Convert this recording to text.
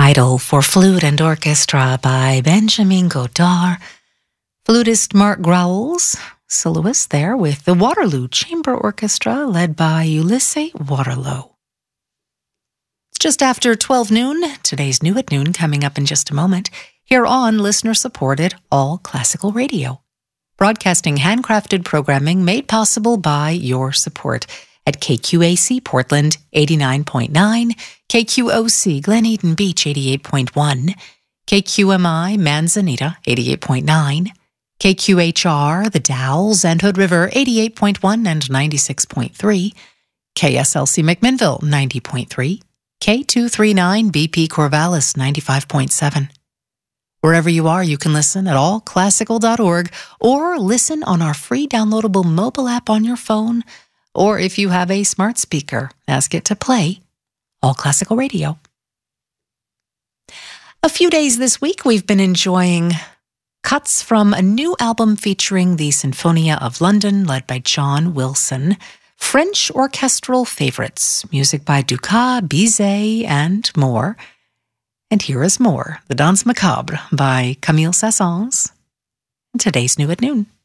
Recital for Flute and Orchestra by Benjamin Godard. Flutist Mark Growls, soloist there with the Waterloo Chamber Orchestra led by Ulysses Waterloo. It's just after 12 noon. Today's New at Noon coming up in just a moment here on listener-supported All Classical Radio. Broadcasting handcrafted programming made possible by your support at KQAC Portland 89.9, KQOC Glen Eden Beach 88.1, KQMI Manzanita 88.9, KQHR The Dalles and Hood River 88.1 and 96.3, KSLC McMinnville 90.3, K239 BP Corvallis 95.7. Wherever you are, you can listen at allclassical.org or listen on our free downloadable mobile app on your phone, or if you have a smart speaker, ask it to play All Classical Radio. A few days this week, we've been enjoying cuts from a new album featuring the Sinfonia of London, led by John Wilson, French orchestral favorites, music by Dukas, Bizet, and more. And here is more, the Danse Macabre by Camille Saint-Saëns, and today's New at Noon.